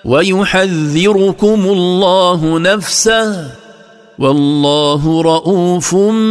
ويحذركم الله نفسه والله رؤوف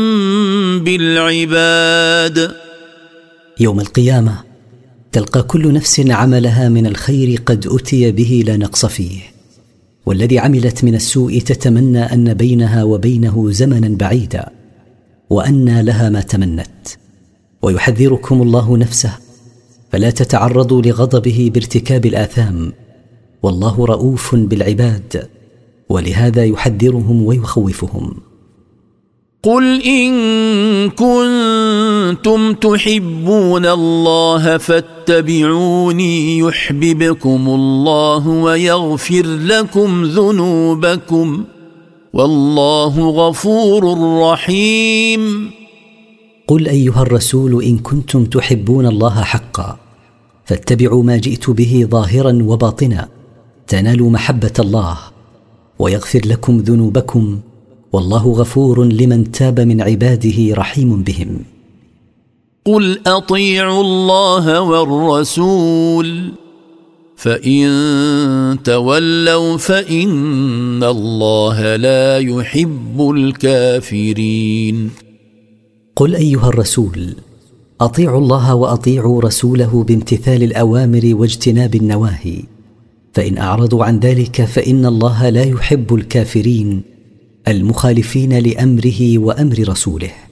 بالعباد. يوم القيامة تلقى كل نفس عملها من الخير قد أتي به لا نقص فيه، والذي عملت من السوء تتمنى أن بينها وبينه زمنا بعيدا وأن لها ما تمنت. ويحذركم الله نفسه فلا تتعرضوا لغضبه بارتكاب الآثام، والله رؤوف بالعباد، ولهذا يحذرهم ويخوفهم. قل إن كنتم تحبون الله فاتبعوني يحببكم الله ويغفر لكم ذنوبكم والله غفور رحيم. قل أيها الرسول إن كنتم تحبون الله حقا فاتبعوا ما جئت به ظاهرا وباطنا تنالوا محبة الله ويغفر لكم ذنوبكم والله غفور لمن تاب من عباده رحيم بهم. قل أطيعوا الله والرسول فإن تولوا فإن الله لا يحب الكافرين. قل أيها الرسول أطيعوا الله وأطيعوا رسوله بامتثال الأوامر واجتناب النواهي، فإن أعرضوا عن ذلك فإن الله لا يحب الكافرين المخالفين لأمره وأمر رسوله.